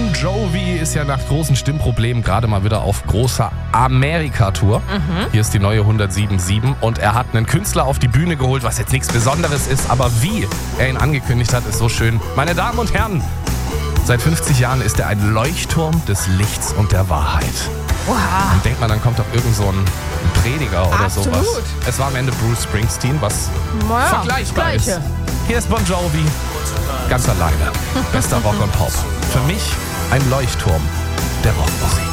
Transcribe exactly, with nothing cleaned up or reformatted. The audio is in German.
Bon Jovi ist ja nach großen Stimmproblemen gerade mal wieder auf großer Amerika-Tour. Mhm. Hier ist die neue hundertsieben Komma sieben und er hat einen Künstler auf die Bühne geholt, was jetzt nichts Besonderes ist, aber wie er ihn angekündigt hat, ist so schön. Meine Damen und Herren, seit fünfzig Jahren ist er ein Leuchtturm des Lichts und der Wahrheit. Wow. Dann denkt man, dann kommt doch irgend so ein Prediger oder Absolut. sowas. Es war am Ende Bruce Springsteen, was naja, vergleichbar ist. Gleiche. Hier ist Bon Jovi, ganz alleine. Bester Rock und Pop. Für mich ein Leuchtturm der Rockmusik.